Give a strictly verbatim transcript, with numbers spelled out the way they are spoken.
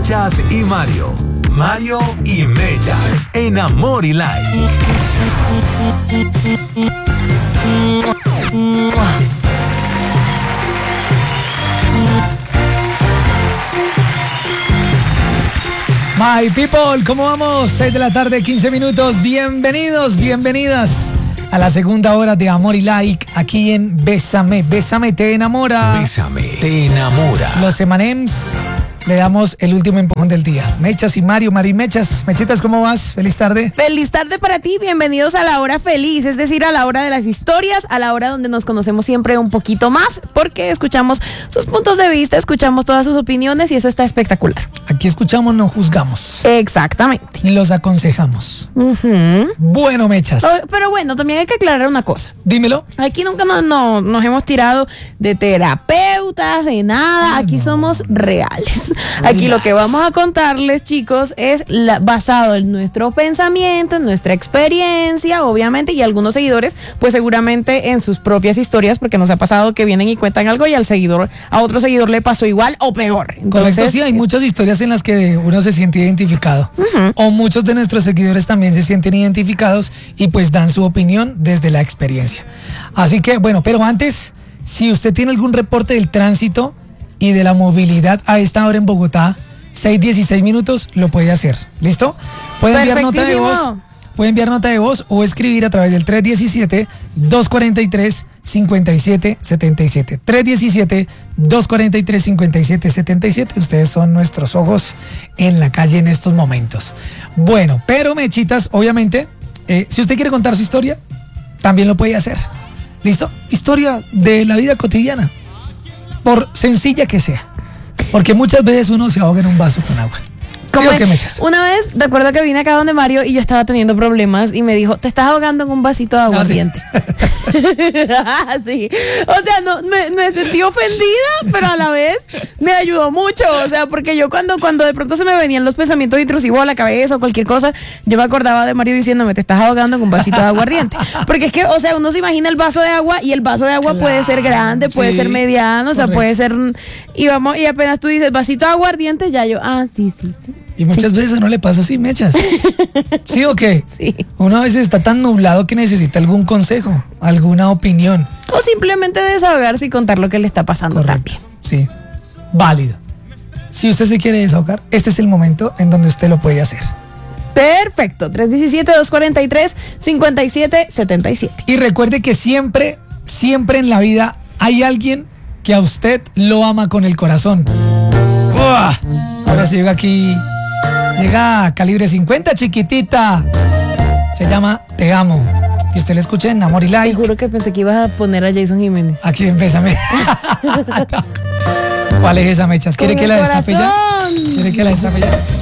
Mechas y Mario. Mario y Mechas en Amor y Like. My people, ¿cómo vamos? seis de la tarde, quince minutos. Bienvenidos, bienvenidas a la segunda hora de Amor y Like aquí en Bésame. Bésame te enamora. Bésame te enamora. Los Emanems. Le damos el último empujón del día. Mechas y Mario, Mari Mechas. Mechitas, ¿cómo vas? Feliz tarde. Feliz tarde para ti, bienvenidos a la hora feliz, es decir, a la hora de las historias, a la hora donde nos conocemos siempre un poquito más, porque escuchamos sus puntos de vista, escuchamos todas sus opiniones y eso está espectacular. Aquí escuchamos, no juzgamos. Exactamente. Y los aconsejamos. Uh-huh. Bueno, Mechas. Oh, pero bueno, también hay que aclarar una cosa. Dímelo. Aquí nunca nos, no, nos hemos tirado de terapeutas, de nada. Ay, Aquí no. somos reales. Aquí lo que vamos a contarles, chicos, es la, basado en nuestro pensamiento, en nuestra experiencia, obviamente, y algunos seguidores, pues seguramente en sus propias historias, porque nos ha pasado que vienen y cuentan algo y al seguidor, a otro seguidor le pasó igual o peor. Entonces, correcto, sí, hay muchas historias en las que uno se siente identificado. Uh-huh. O muchos de nuestros seguidores también se sienten identificados y pues dan su opinión desde la experiencia. Así que, bueno, pero antes, si usted tiene algún reporte del tránsito y de la movilidad a esta hora en Bogotá, seis dieciséis minutos, lo puede hacer. ¿Listo? Puede enviar nota de voz, puede enviar nota de voz o escribir a través del tres diecisiete, dos cuarenta y tres, cincuenta y siete setenta y siete. tres diecisiete, dos cuarenta y tres, cincuenta y siete setenta y siete. Ustedes son nuestros ojos en la calle en estos momentos. Bueno, pero Mechitas, obviamente, eh, si usted quiere contar su historia, también lo puede hacer. ¿Listo? Historia de la vida cotidiana, por sencilla que sea. Porque muchas veces uno se ahoga en un vaso con agua. Como ¿Sí o qué, Mechas? Una vez, recuerdo que vine acá donde Mario y yo estaba teniendo problemas y me dijo, te estás ahogando en un vasito de aguardiente. Ah, sí. O sea, no, me, me sentí ofendida, pero a la vez me ayudó mucho. O sea, porque yo cuando, cuando de pronto se me venían los pensamientos intrusivos a la cabeza o cualquier cosa, yo me acordaba de Mario diciéndome, te estás ahogando en un vasito de aguardiente. Porque es que, o sea, uno se imagina el vaso de agua y el vaso de agua claro, puede ser grande, puede sí, ser mediano, o sea, correcto. Puede ser... Y vamos, y apenas tú dices, vasito de aguardiente, ya yo, ah, sí, sí, sí. Y muchas sí. veces no le pasa así, Mechas. ¿Sí o qué? Sí. Uno a veces está tan nublado que necesita algún consejo, alguna opinión. O simplemente desahogarse y contar lo que le está pasando. Correcto. También. Sí, válido. Si usted se quiere desahogar, este es el momento en donde usted lo puede hacer. Perfecto, tres diecisiete, dos cuarenta y tres, cincuenta y siete setenta y siete. Y recuerde que siempre, siempre en la vida hay alguien que a usted lo ama con el corazón. ¡Uah! Ahora se llega aquí... Llega Calibre cincuenta, chiquitita. Se llama Te Amo. Y usted la escucha en Amor y Like. Te juro que pensé que ibas a poner a Jason Jiménez. Aquí en Bésame. ¿Cuál es esa, Mechas? ¿Quiere que la destape ya? ¿Quiere que la destape ya?